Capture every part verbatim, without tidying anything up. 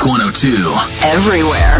one oh two. Everywhere.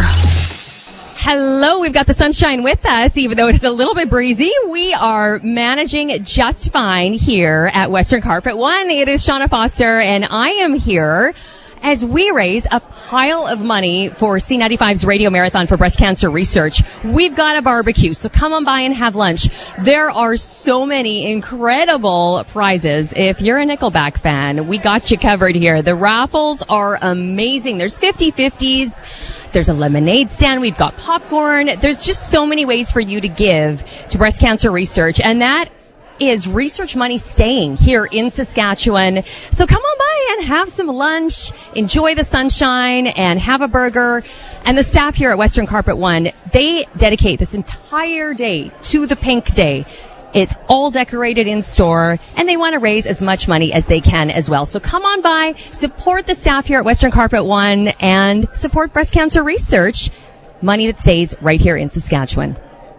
Hello, we've got the sunshine with us, even though it's a little bit breezy. We are managing just fine here at Western Carpet One. It is Shauna Foster, and I am here as we raise a pile of money for C ninety-five's Radio Marathon for Breast Cancer Research. We've got a barbecue, so come on by and have lunch. There are so many incredible prizes. If you're a Nickelback fan, we got you covered here. The raffles are amazing. There's fifty-fifties. There's a lemonade stand. We've got popcorn. There's just so many ways for you to give to breast cancer research, and that is research money staying here in Saskatchewan. So come on by and have some lunch, enjoy the sunshine, and have a burger. And the staff here at Western Carpet One, they dedicate this entire day to the Pink Day. It's all decorated in store, and they want to raise as much money as they can as well. So come on by, support the staff here at Western Carpet One, and support breast cancer research. Money that stays right here in Saskatchewan.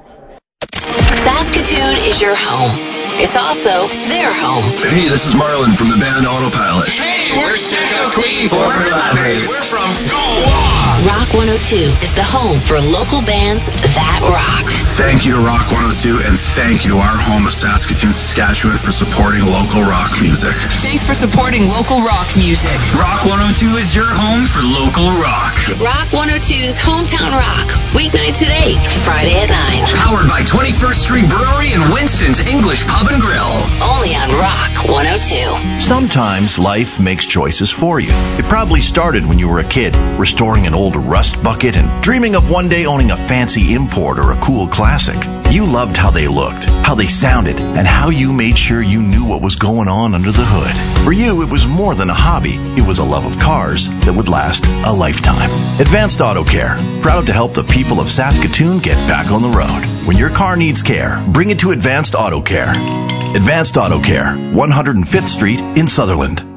Saskatoon is your home. It's also their home. Hey, this is Marlon from the band Autopilot. Hey, we're Sicko Queens. We're from Goa. Rock one oh two is the home for local bands that rock. Thank you to Rock one oh two, and thank you, our home of Saskatoon, Saskatchewan, for supporting local rock music. Thanks for supporting local rock music. Rock one oh two is your home for local rock. Rock one oh two's Hometown Rock. Weeknights at eight, Friday at nine. Powered by twenty-first Street Brewery and Winston's English Pub and Grill. Only on Rock one oh two. Sometimes life makes choices for you. It probably started when you were a kid, restoring an old rust bucket and dreaming of one day owning a fancy import or a cool classic. You loved how they looked, how they sounded, and how you made sure you knew what was going on under the hood. For you, it was more than a hobby. It was a love of cars that would last a lifetime. Advanced Auto Care, proud to help the people of Saskatoon get back on the road. When your car needs care, bring it to Advanced Auto Care. Advanced Auto Care, one hundred fifth Street in Sutherland.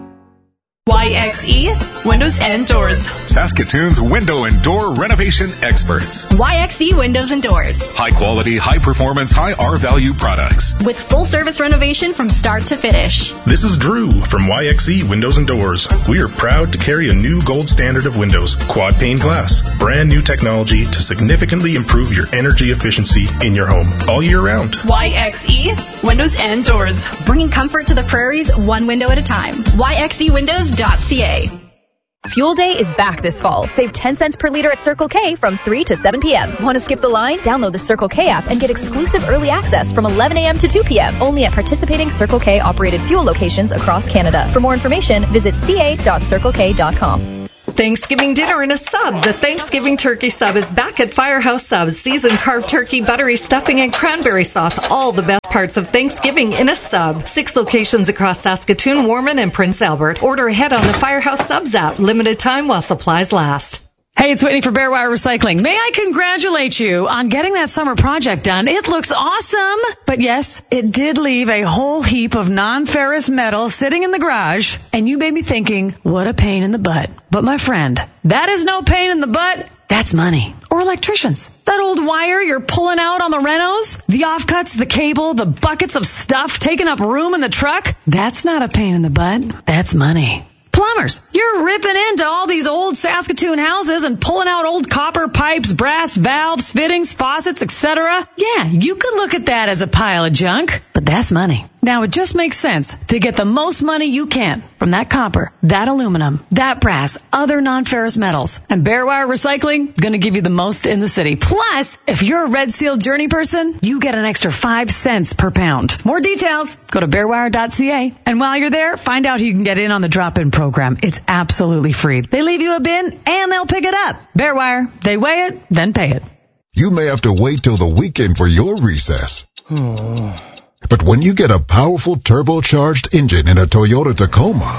Y X E, Windows and Doors. Saskatoon's window and door renovation experts. Y X E Windows and Doors. High quality, high performance, high R value products. With full service renovation from start to finish. This is Drew from Y X E Windows and Doors. We are proud to carry a new gold standard of windows, quad pane glass. Brand new technology to significantly improve your energy efficiency in your home all year round. Y X E Windows and Doors. Bringing comfort to the prairies one window at a time. Y X E Windows dot C A. Fuel Day is back this fall. Save ten cents per liter at Circle K from three to seven p.m. Want to skip the line? Download the Circle K app and get exclusive early access from eleven a.m. to two p.m. only at participating Circle K operated fuel locations across Canada. For more information, visit c a dot circle k dot com. Thanksgiving dinner in a sub. The Thanksgiving turkey sub is back at Firehouse Subs. Seasoned carved turkey, buttery stuffing, and cranberry sauce. All the best parts of Thanksgiving in a sub. Six locations across Saskatoon, Warman, and Prince Albert. Order ahead on the Firehouse Subs app. Limited time while supplies last. Hey, it's Whitney for Bearwire Recycling. May I congratulate you on getting that summer project done. It looks awesome. But yes, it did leave a whole heap of non-ferrous metal sitting in the garage. And you may be thinking, what a pain in the butt. But my friend, that is no pain in the butt. That's money. Or electricians. That old wire you're pulling out on the renos, the offcuts, the cable, the buckets of stuff taking up room in the truck. That's not a pain in the butt. That's money. Plumbers, you're ripping into all these old Saskatoon houses and pulling out old copper pipes, brass valves, fittings, faucets, et cetera. Yeah, you could look at that as a pile of junk, but that's money. Now, it just makes sense to get the most money you can from that copper, that aluminum, that brass, other non-ferrous metals. And Bearwire Recycling is going to give you the most in the city. Plus, if you're a Red Seal Journey person, you get an extra five cents per pound. More details, go to bearwire dot c a. And while you're there, find out who you can get in on the drop-in program. It's absolutely free. They leave you a bin, and they'll pick it up. Bearwire, they weigh it, then pay it. You may have to wait till the weekend for your recess. But when you get a powerful turbocharged engine in a Toyota Tacoma,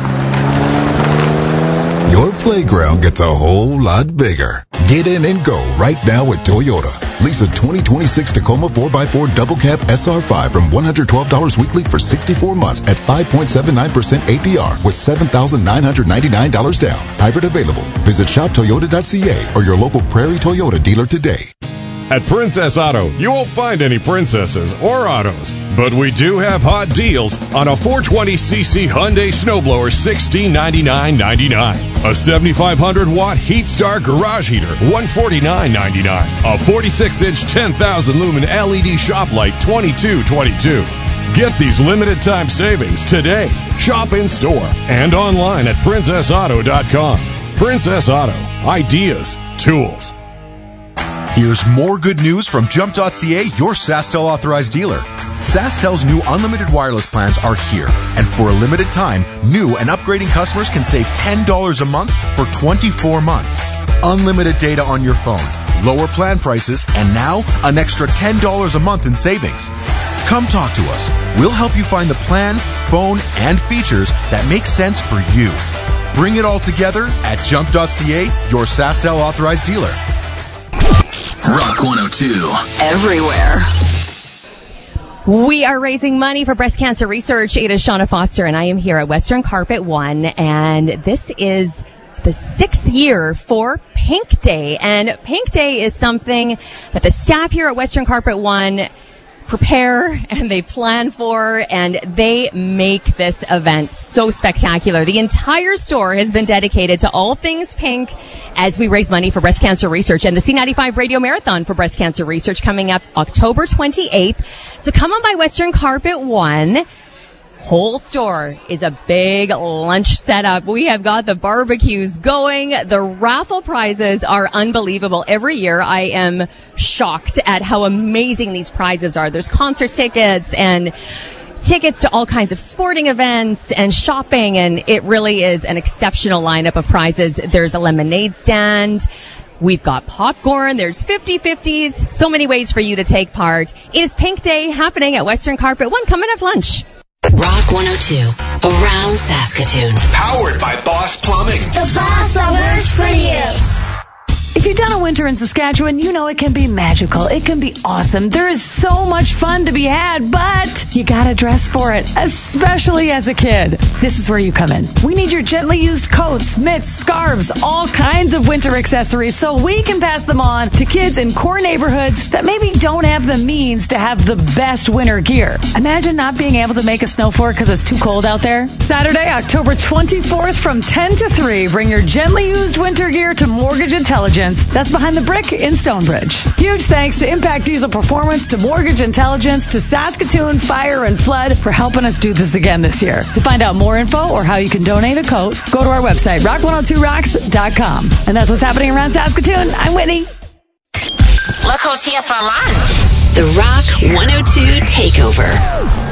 your playground gets a whole lot bigger. Get in and go right now with Toyota. Lease a twenty twenty-six Tacoma four by four Double Cab S R five from one hundred twelve dollars weekly for sixty-four months at five point seven nine percent A P R with seven thousand nine hundred ninety-nine dollars down. Hybrid available. Visit shop toyota dot c a or your local Prairie Toyota dealer today. At Princess Auto, you won't find any princesses or autos, but we do have hot deals on a four twenty c c Hyundai Snowblower sixteen ninety-nine ninety-nine, a seventy-five hundred watt Heat Star garage heater one forty-nine ninety-nine, a forty-six inch ten thousand lumen L E D shop light twenty-two twenty-two. Get these limited time savings today. Shop in store and online at princess auto dot com. Princess Auto. Ideas. Tools. Here's more good news from Jump dot C A, your SaskTel authorized dealer. SaskTel's new unlimited wireless plans are here, and for a limited time, new and upgrading customers can save ten dollars a month for twenty-four months. Unlimited data on your phone, lower plan prices, and now an extra ten dollars a month in savings. Come talk to us. We'll help you find the plan, phone, and features that make sense for you. Bring it all together at Jump dot C A, your SaskTel authorized dealer. Rock one oh two. Everywhere. We are raising money for breast cancer research. It is Shauna Foster, and I am here at Western Carpet One, and this is the sixth year for Pink Day. And Pink Day is something that the staff here at Western Carpet One prepare and they plan for, and they make this event so spectacular. The entire store has been dedicated to all things pink as we raise money for breast cancer research, and the C ninety-five Radio Marathon for breast cancer research coming up October twenty-eighth. So come on by Western Carpet One. Whole store is a big lunch setup. We have got the barbecues going. The raffle prizes are unbelievable. Every year I am shocked at how amazing these prizes are. There's concert tickets and tickets to all kinds of sporting events and shopping, and it really is an exceptional lineup of prizes. There's a lemonade stand. We've got popcorn. There's fifty-fifties. So many ways for you to take part. It is Pink Day happening at Western Carpet One. Come and have lunch. Rock one oh two, around Saskatoon. Powered by Boss Plumbing. The boss that works for you. If you've done a winter in Saskatchewan, you know it can be magical. It can be awesome. There is so much fun to be had, but you gotta dress for it, especially as a kid. This is where you come in. We need your gently used coats, mitts, scarves, all kinds of winter accessories so we can pass them on to kids in core neighborhoods that maybe don't have the means to have the best winter gear. Imagine not being able to make a snow fort because it's too cold out there. Saturday, October twenty-fourth from ten to three, bring your gently used winter gear to Mortgage Intelligence. That's behind the brick in Stonebridge. Huge thanks to Impact Diesel Performance, to Mortgage Intelligence, to Saskatoon Fire and Flood for helping us do this again this year. To find out more info or how you can donate a coat, go to our website, rock one oh two rocks dot com. And that's what's happening around Saskatoon. I'm Whitney. Look who's here for lunch. The Rock one oh two Takeover.